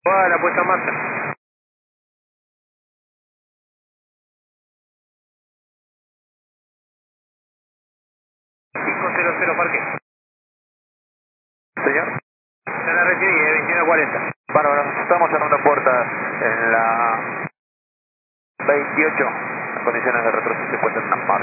Va la puesta en marcha. 500 parque. Señor. Ya la recibí, 21:40. Bárbaro, estamos en una puerta en la 28, en condiciones de retroceso se encuentra en una marcha.